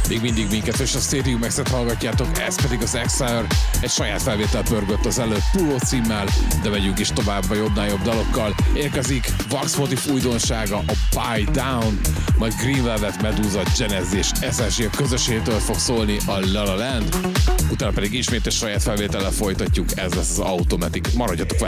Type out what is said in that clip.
Még mindig minket és a Stadium X-et hallgatjátok, ez pedig az Exile, egy saját felvétel pörgött az előtt Puló címmel, de megyünk is tovább a jobbnál jobb dalokkal. Érkezik Vax Motif újdonsága, a Buy Down, majd Green Velvet, Medusa, Genezi és SSG közösségtől fog szólni a La La Land, utána pedig ismét egy saját felvétellel folytatjuk, ez lesz az Automatic, maradjatok vele!